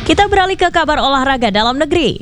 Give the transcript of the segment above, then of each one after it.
Kita beralih ke kabar olahraga dalam negeri.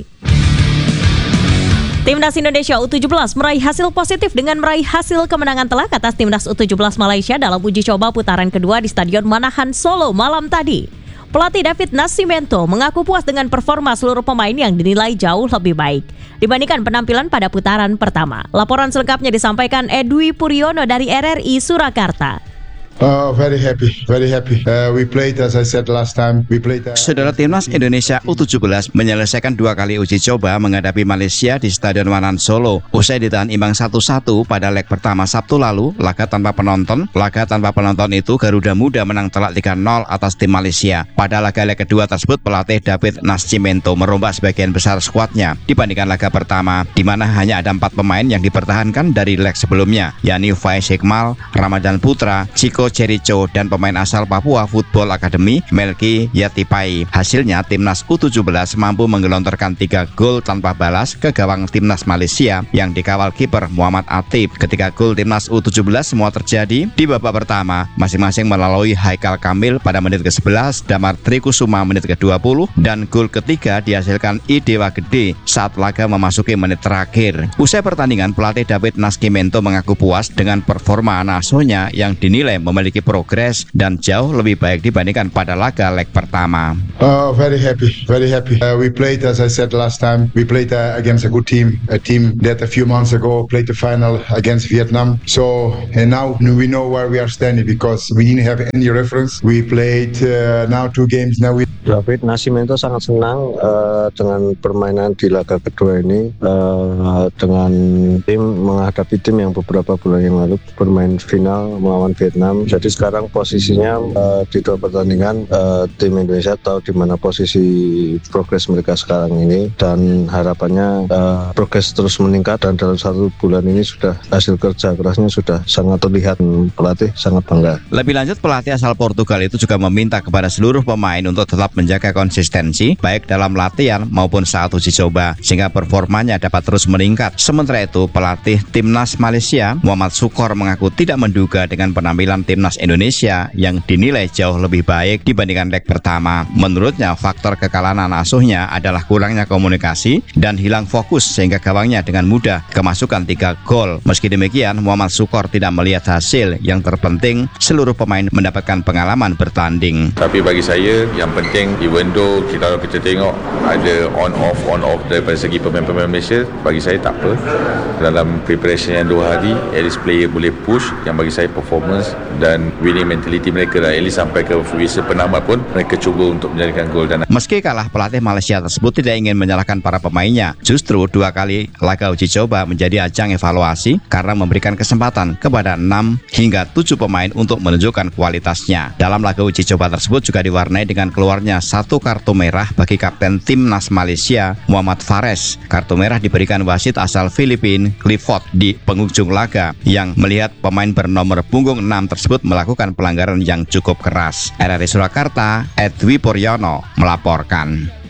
Timnas Indonesia U17 meraih hasil positif dengan meraih hasil kemenangan telak atas Timnas U17 Malaysia dalam uji coba putaran kedua di Stadion Manahan Solo malam tadi. Pelatih David Nascimento mengaku puas dengan performa seluruh pemain yang dinilai jauh lebih baik dibandingkan penampilan pada putaran pertama. Laporan selengkapnya disampaikan Edwi Puryono dari RRI Surakarta. Very happy. We played, as I said last time, Saudara, Timnas Indonesia U17 menyelesaikan 2 kali uji coba menghadapi Malaysia di Stadion Manahan Solo. Usai ditahan imbang 1-1 pada leg pertama Sabtu lalu, laga tanpa penonton itu Garuda Muda menang telak 3-0 atas tim Malaysia. Pada laga leg kedua tersebut, pelatih David Nascimento merombak sebagian besar skuadnya dibandingkan laga pertama, di mana hanya ada 4 pemain yang dipertahankan dari leg sebelumnya, yakni Faiz Hikmal, Ramadan Putra, Chico Jericho, dan pemain asal Papua Football Academy Melki Yatipai. Hasilnya, Timnas U17 mampu menggelontorkan 3 gol tanpa balas ke gawang Timnas Malaysia yang dikawal kiper Muhammad Atib. Ketika gol Timnas U17 semua terjadi di babak pertama, masing-masing melalui Haikal Kamil pada menit ke-11, Damar Trikusuma menit ke-20, dan gol ketiga dihasilkan Idewa Gede saat laga memasuki menit terakhir. Usai pertandingan, pelatih David Nascimento mengaku puas dengan performa anak asuhnya yang dinilai memiliki progres dan jauh lebih baik dibandingkan pada laga leg pertama. Very happy. We played, as I said last time, we played against a good team, a team that a few months ago played the final against Vietnam. So, and now we know where we are standing because we didn't have any reference. We played now 2 games. Now David Nascimento sangat senang dengan permainan di laga kedua ini dengan tim menghadapi tim yang beberapa bulan yang lalu bermain final melawan Vietnam. Jadi sekarang posisinya di 2 pertandingan tim Indonesia tahu di mana posisi progres mereka sekarang ini, dan harapannya progres terus meningkat, dan dalam 1 bulan ini sudah hasil kerja kerasnya sudah sangat terlihat. Pelatih sangat bangga. Lebih lanjut, pelatih asal Portugal itu juga meminta kepada seluruh pemain untuk tetap menjaga konsistensi baik dalam latihan maupun saat uji coba sehingga performanya dapat terus meningkat. Sementara itu, pelatih Timnas Malaysia Muhammad Sukor mengaku tidak menduga dengan penampilan Timnas Indonesia yang dinilai jauh lebih baik dibandingkan leg pertama. Menurutnya, faktor kekalahan anak asuhnya adalah kurangnya komunikasi dan hilang fokus sehingga gawangnya dengan mudah kemasukan 3 gol. Meski demikian, Muhammad Sukor tidak melihat hasil. Yang terpenting, seluruh pemain mendapatkan pengalaman bertanding. Tapi bagi saya, yang penting, even though kita tengok ada on-off daripada segi pemain-pemain Malaysia, bagi saya tak apa. Dalam preparation yang 2 hari, at least player boleh push, yang bagi saya performance dan winning mentality mereka dah, at least sampai ke visa penamat pun mereka cuba untuk menjadikan gol. Dan meski kalah, pelatih Malaysia tersebut tidak ingin menyalahkan para pemainnya. Justru 2 kali laga uji coba menjadi ajang evaluasi karena memberikan kesempatan kepada 6 hingga 7 pemain untuk menunjukkan kualitasnya. Dalam laga uji coba tersebut juga diwarnai dengan keluarnya 1 kartu merah bagi kapten Timnas Malaysia Muhammad Fares. Kartu merah diberikan wasit asal Filipina Clifford di penghujung laga yang melihat pemain bernomor punggung 6 tersebut melakukan pelanggaran yang cukup keras. RRI Surakarta, Edwi Puryono melaporkan.